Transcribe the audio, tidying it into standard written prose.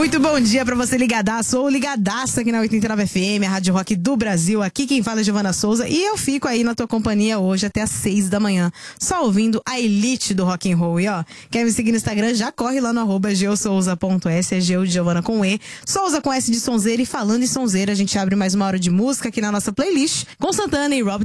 Muito bom dia pra você ligadaço ou ligadaça aqui na 89 FM, a Rádio Rock do Brasil. Aqui quem fala é Giovana Souza e eu fico aí na tua companhia hoje até às 6 da manhã, só ouvindo a elite do rock and roll. E ó, quer me seguir no Instagram? Já corre lá no @geosouza.s, é Geo de Giovana com E, Souza com S de sonzeira. E falando em sonzeira, a gente abre mais uma hora de música aqui na nossa playlist com Santana e Rob